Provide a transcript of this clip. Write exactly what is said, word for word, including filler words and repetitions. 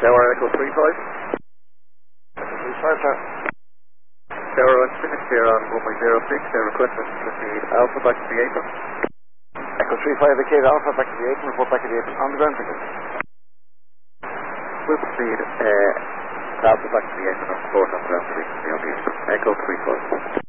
Tower Echo three five. three five, sir. Tower one finished here on runway zero six. They're requesting to proceed Alpha back to the apron. Echo three five, vacate Alpha back to the apron, report back to the apron on the ground, please. We'll proceed uh, Alpha back to the apron on support on the ground, please. Echo three five.